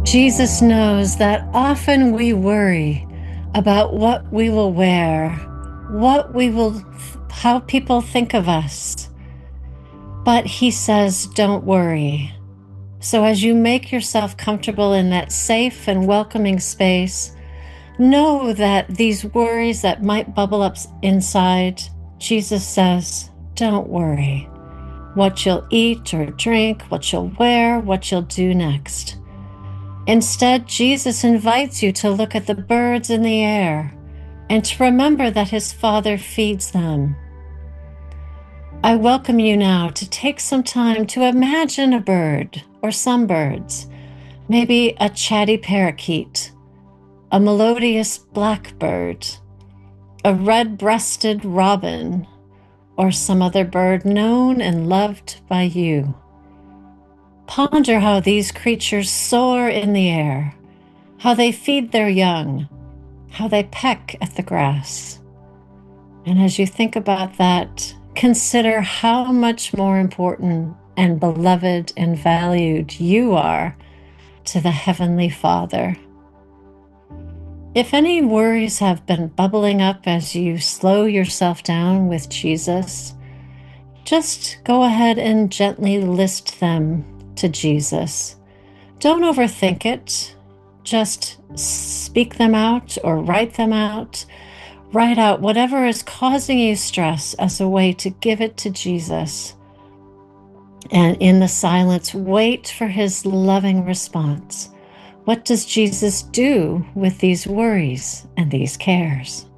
Jesus knows that often we worry about what we will wear, what we will, how people think of us. But he says, don't worry. So as you make yourself comfortable in that safe and welcoming space, know that these worries that might bubble up inside, Jesus says, don't worry. What you'll eat or drink, what you'll wear, what you'll do next. Instead, Jesus invites you to look at the birds in the air and to remember that his Father feeds them. I welcome you now to take some time to imagine a bird or some birds, maybe a chatty parakeet, a melodious blackbird, a red-breasted robin, or some other bird known and loved by you. Ponder how these creatures soar in the air, how they feed their young, how they peck at the grass. And as you think about that, consider how much more important and beloved and valued you are to the Heavenly Father. If any worries have been bubbling up as you slow yourself down with Jesus, just go ahead and gently list them to Jesus. Don't overthink it. Just speak them out or write them out. Write out whatever is causing you stress as a way to give it to Jesus. And in the silence, wait for his loving response. What does Jesus do with these worries and these cares?